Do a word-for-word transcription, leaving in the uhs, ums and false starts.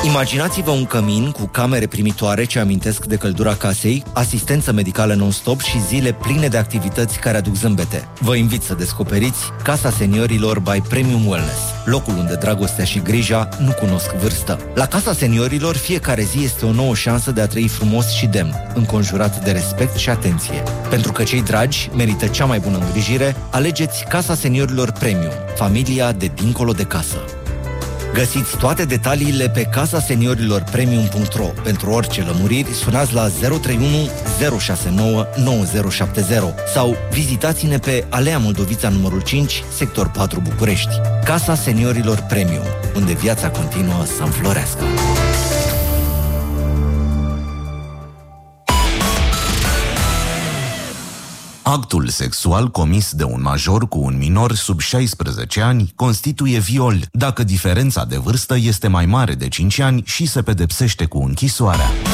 Imaginați-vă un cămin cu camere primitoare ce amintesc de căldura casei, asistență medicală non-stop și zile pline de activități care aduc zâmbete. Vă invit să descoperiți Casa Seniorilor by Premium Wellness, locul unde dragostea și grija nu cunosc vârstă. La Casa Seniorilor, fiecare zi este o nouă șansă de a trăi frumos și demn, înconjurat de respect și atenție. Pentru că cei dragi merită cea mai bună îngrijire, alegeți Casa Seniorilor Premium, familia de dincolo de casă. Găsiți toate detaliile pe casa seniorilor premium punct ro. Pentru orice lămuriri, sunați la zero trei unu zero șase nouă nouă zero șapte zero sau vizitați-ne pe Alea Moldovița numărul cinci, sector patru București. Casa Seniorilor Premium, unde viața continuă să înflorească. Actul sexual comis de un major cu un minor sub șaisprezece ani constituie viol, dacă diferența de vârstă este mai mare de cinci ani și se pedepsește cu închisoarea.